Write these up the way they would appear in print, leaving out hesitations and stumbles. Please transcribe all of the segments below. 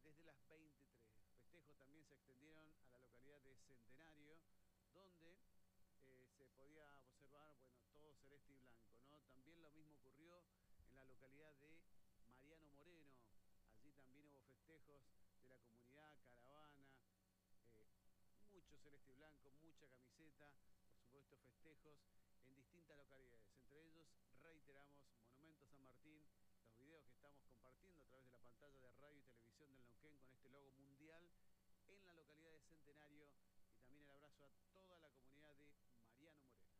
desde las 23. Festejos también se extendieron a la localidad de Centenario, donde se podía observar, bueno, todo celeste y blanco, ¿no? También lo mismo ocurrió en la localidad de Mariano Moreno. Allí también hubo festejos de la comunidad, caravana, eh, mucho celeste y blanco, mucha camiseta, por supuesto festejos en distintas localidades. Entre ellos, reiteramos, Monumento San Martín, los videos que estamos compartiendo a través de la pantalla de radio y televisión del Neuquén con este logo mundial en la localidad de Centenario, y también el abrazo a toda la comunidad de Mariano Moreno.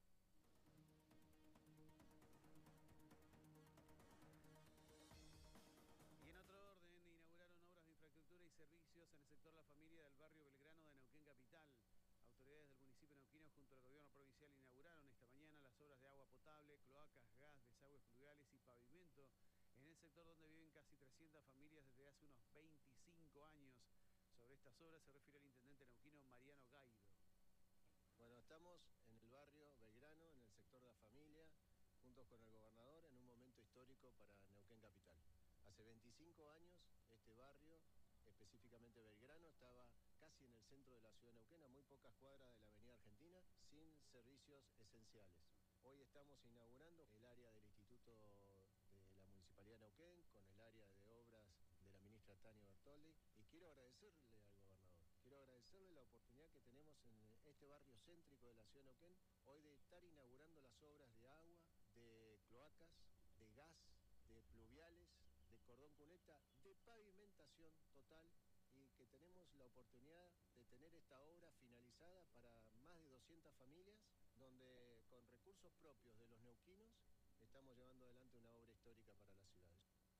Y en otro orden, inauguraron obras de infraestructura y servicios en el sector La Familia del barrio Belgrano de Neuquén Capital. Autoridades del municipio neuquino junto al gobierno provincial inauguraron esta mañana las obras de agua potable, cloacas, gas, desagües pluviales y pavimento en el sector donde viven casi 300 familias desde hace unos 25 años. Sobre estas obras se refiere el intendente neuquino Mariano Gaido. Bueno, estamos en el barrio Belgrano, en el sector de La Familia, juntos con el gobernador, en un momento histórico para Neuquén Capital. Hace 25 años este barrio, específicamente Belgrano, estaba casi en el centro de la ciudad de Neuquén, a muy pocas cuadras de la avenida Argentina, sin servicios esenciales. Hoy estamos inaugurando el área del Instituto de la Municipalidad de Neuquén, con el área de obras de la ministra Tania Bertoldi, y quiero agradecerle al gobernador, quiero agradecerle la oportunidad que tenemos en este barrio céntrico de la ciudad de Neuquén, hoy de estar inaugurando las obras de agua, de cloacas, de gas, de pluviales, de cordón cuneta, de pavimentación total, y que tenemos la oportunidad de tener esta obra finalizada para más de 200 familias, donde con recursos propios de los neuquinos estamos llevando adelante una obra histórica para la ciudad.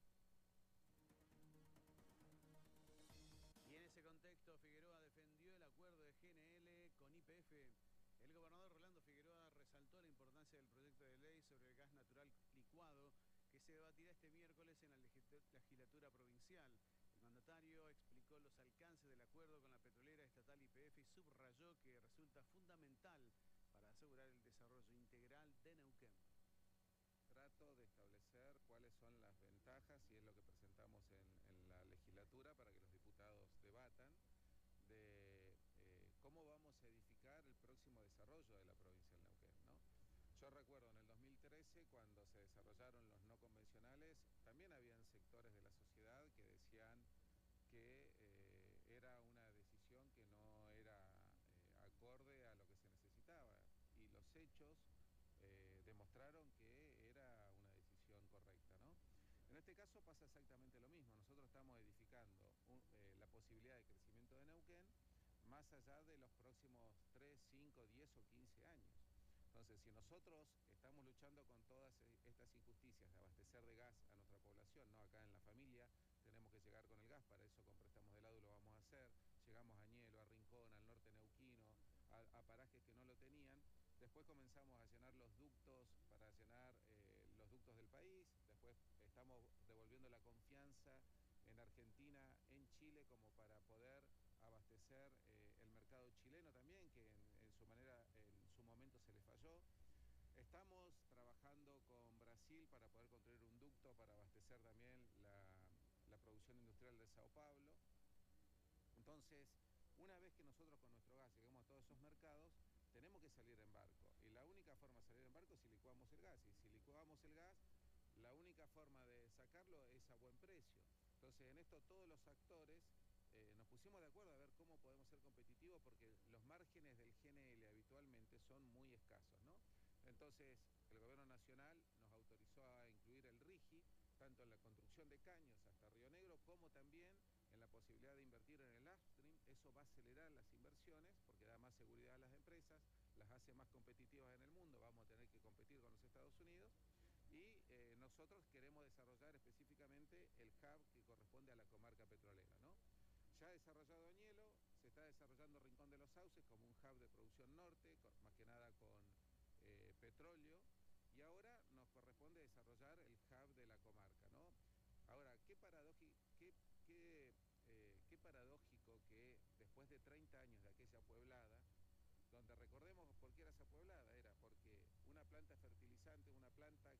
Y en ese contexto, Figueroa defendió el acuerdo de GNL con YPF. El gobernador Rolando Figueroa resaltó la importancia del proyecto de ley sobre el gas natural licuado que se debatirá este miércoles en la legislatura provincial. El mandatario explicó los alcances del acuerdo con la petrolera estatal YPF y subrayó que resulta fundamental para asegurar el desarrollo integral de Neuquén. Trato de establecer cuáles son las ventajas, y es lo que presentamos en la legislatura para que los diputados debatan, de cómo vamos a edificar el próximo desarrollo de la provincia del Neuquén, ¿no? Yo recuerdo en el 2013, cuando se desarrollaron los no convencionales, también habían sectores de la sociedad que decían que era una decisión que no era acorde a lo que se necesitaba, y los hechos demostraron que era una decisión correcta, ¿no? En este caso pasa exactamente lo mismo. Nosotros estamos edificando la posibilidad de crecimiento de Neuquén más allá de los próximos 3, 5, 10 o 15 años. Entonces, si nosotros estamos luchando con todas estas injusticias de abastecer de gas a nuestra población, ¿no? Acá en La Familia tenemos que llegar con el gas, para eso con préstamos de lado lo vamos a hacer. Llegamos a Añelo, a Rincón, al norte neuquino, a parajes que no lo tenían. Después comenzamos a llenar los ductos para llenar los ductos del país. Después estamos devolviendo la confianza en Argentina, en Chile, como para poder abastecer el mercado chileno también, que en su momento se le falló. Estamos trabajando con Brasil para poder construir un ducto para abastecer también la producción industrial de Sao Paulo. Entonces, una vez que nosotros con nuestro gas lleguemos a todos esos mercados, tenemos que salir en barco. Y la única forma de salir en barco es si licuamos el gas. Y si licuamos el gas, la única forma de sacarlo es a buen precio. Entonces, en esto todos los actores nos pusimos de acuerdo a ver cómo podemos ser competitivos, porque los márgenes del GNL habitualmente son muy escasos, ¿no? Entonces, el gobierno nacional nos autorizó a incluir el RIGI, tanto en la construcción de caños hasta Río Negro, como también en la posibilidad de invertir en el upstream. Eso va a acelerar las inversiones porque da más seguridad a las empresas, las hace más competitivas en el mundo. Vamos a tener que competir con los Estados Unidos, y nosotros queremos desarrollar específicamente el hub que corresponde a la comarca petrolera, ¿no? Ya desarrollado Añelo, se está desarrollando Rincón de los Sauces como un hub de producción norte, más que nada con petróleo, y ahora nos corresponde desarrollar el hub de la comarca, ¿no? Ahora, qué paradójico que después de 30 años de aquella pueblada, donde recordemos por qué era esa pueblada, era porque una planta fertilizante, una planta